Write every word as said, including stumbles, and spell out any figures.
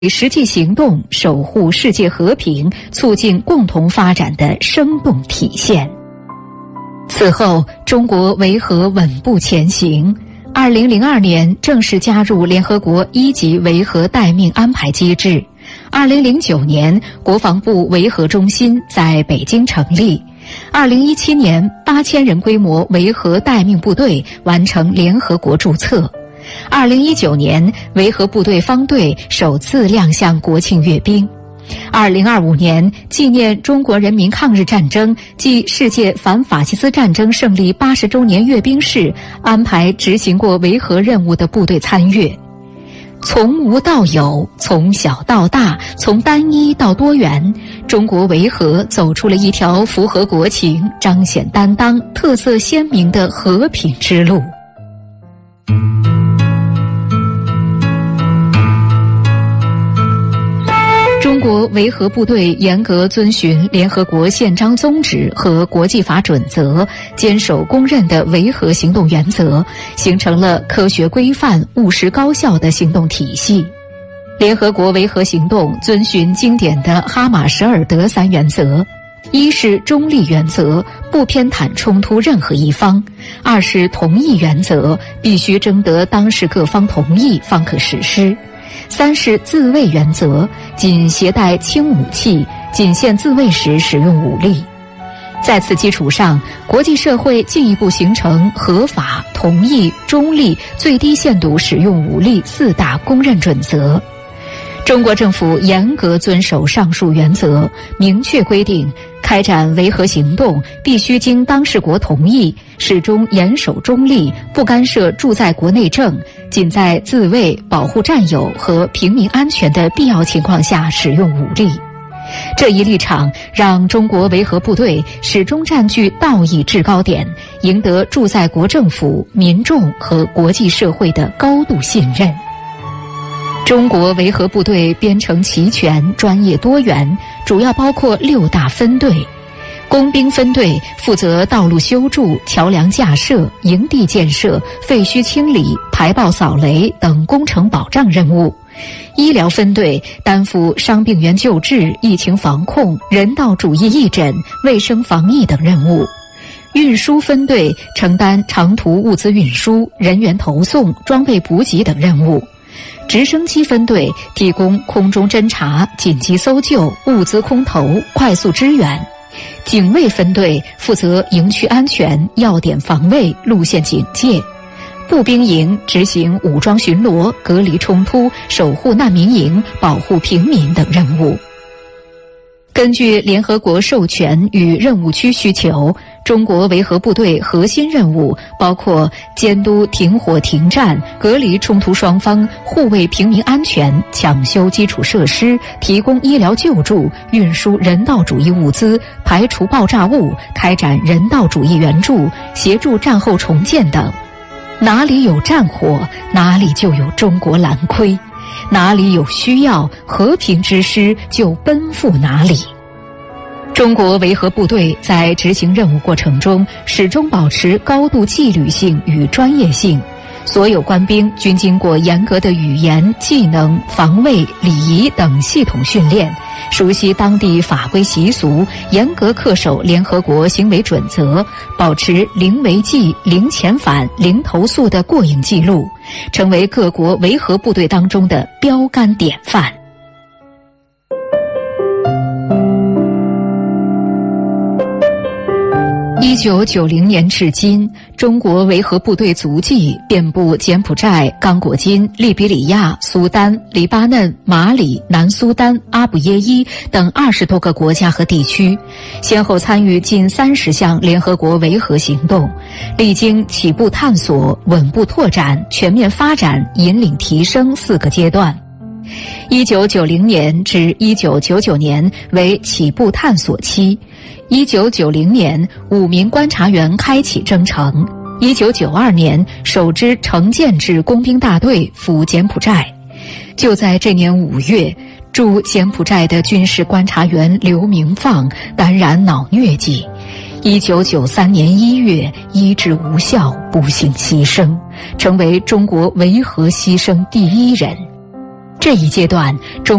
实际行动守护世界和平、促进共同发展的生动体现。此后，中国维和稳步前行。二零零二年正式加入联合国一级维和待命安排机制。二零零九年，国防部维和中心在北京成立。二零一七年，八千人规模维和待命部队完成联合国注册。二零一九年，维和部队方队首次亮相国庆阅兵。二零二五年，纪念中国人民抗日战争暨世界反法西斯战争胜利八十周年阅兵式，安排执行过维和任务的部队参阅。从无到有，从小到大，从单一到多元，中国维和走出了一条符合国情、彰显担当、特色鲜明的和平之路。中国维和部队严格遵循联合国宪章宗旨和国际法准则，坚守公认的维和行动原则，形成了科学规范、务实高效的行动体系。联合国维和行动遵循经典的哈马舍尔德三原则：一是中立原则，不偏袒冲突任何一方；二是同意原则，必须征得当事各方同意方可实施；三是自卫原则，仅携带轻武器，仅限自卫时使用武力。在此基础上，国际社会进一步形成合法、同意、中立、最低限度使用武力四大公认准则。中国政府严格遵守上述原则，明确规定开展维和行动必须经当事国同意，始终严守中立，不干涉驻在国内政，仅在自卫、保护战友和平民安全的必要情况下使用武力。这一立场让中国维和部队始终占据道义制高点，赢得驻在国政府、民众和国际社会的高度信任。中国维和部队编成齐全、专业多元，主要包括六大分队。工兵分队负责道路修筑、桥梁架设、营地建设、废墟清理、排爆扫雷等工程保障任务。医疗分队担负伤病员救治、疫情防控、人道主义义诊、卫生防疫等任务。运输分队承担长途物资运输、人员投送、装备补给等任务。直升机分队提供空中侦察、紧急搜救、物资空投、快速支援。警卫分队负责营区安全、要点防卫、路线警戒。步兵营执行武装巡逻、隔离冲突、守护难民营、保护平民等任务。根据联合国授权与任务区需求，中国维和部队核心任务包括监督停火停战、隔离冲突双方、护卫平民安全、抢修基础设施、提供医疗救助、运输人道主义物资、排除爆炸物、开展人道主义援助、协助战后重建等。哪里有战火，哪里就有中国蓝盔；哪里有需要，和平之师就奔赴哪里。中国维和部队在执行任务过程中，始终保持高度纪律性与专业性。所有官兵均经过严格的语言、技能、防卫、礼仪等系统训练，熟悉当地法规习俗，严格恪守联合国行为准则，保持零违纪、零遣返、零投诉的过硬记录，成为各国维和部队当中的标杆典范。一九九零年至今，中国维和部队足迹遍布柬埔寨、刚果金、利比里亚、苏丹、黎巴嫩、马里、南苏丹、阿卜耶伊等二十多个国家和地区，先后参与近三十项联合国维和行动，历经起步探索、稳步拓展、全面发展、引领提升四个阶段。一九九零年至一九九九年为起步探索期，一九九零年五名观察员开启征程，一九九二年首支成建制工兵大队赴柬埔寨。就在这年五月，驻柬埔寨的军事观察员刘明放感染脑疟疾，一九九三年一月医治无效，不幸牺牲，成为中国维和牺牲第一人。 这一阶段，中